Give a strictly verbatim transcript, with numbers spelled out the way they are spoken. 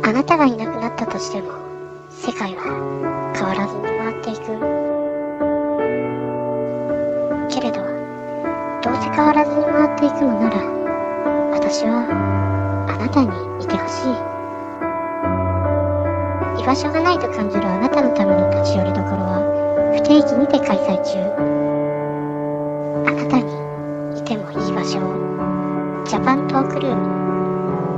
あなたがいなくなったとしても、世界は変わらずに回っていく。けれど、どうせ変わらずに回っていくのなら、私はあなたにいてほしい。居場所がないと感じるあなたのための立ち寄りどころは不定期にて開催中。あなたにいてもいい場所を。ジャパントークルーム。